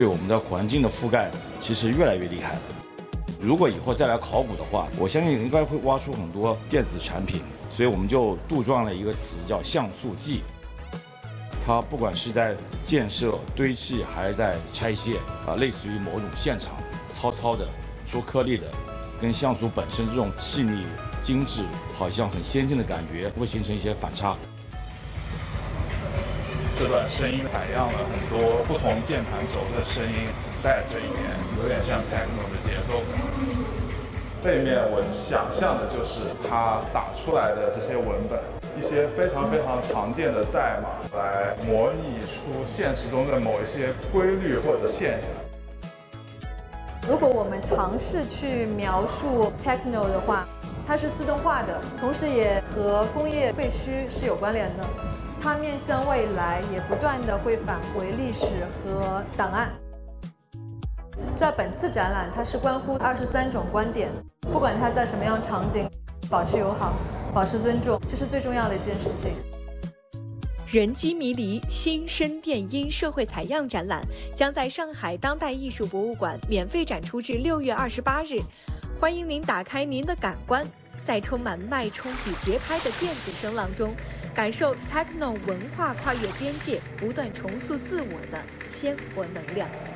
对我们的环境的覆盖其实越来越厉害了。如果以后再来考古的话，我相信应该会挖出很多电子产品，所以我们就杜撰了一个词叫像素剂。它不管是在建设、堆砌，还是在拆卸类似于某种现场糙糙的、出颗粒的，跟像素本身这种细腻、精致、好像很先进的感觉，会形成一些反差。 这段声音采样了很多不同键盘轴的声音，在这里面有点像 techno 的节奏感。背面我想象的就是它打出来的这些文本，一些非常常见的代码，来模拟出现实中的某一些规律或者现象。 如果我们尝试去描述 techno 的话，它是自动化的，同时也和工业废墟是有关联的。它面向未来，也不断地会返回历史和档案。在本次展览，它是关乎23种观点，不管它在什么样场景，保持友好，保持尊重，这是最重要的一件事情。 人机迷离新声电音社会采样展览将在上海当代艺术博物馆免费展出至6月28日，欢迎您打开您的感官，在充满脉冲与节拍的电子声浪中，感受 techno 文化跨越边界、不断重塑自我的鲜活能量。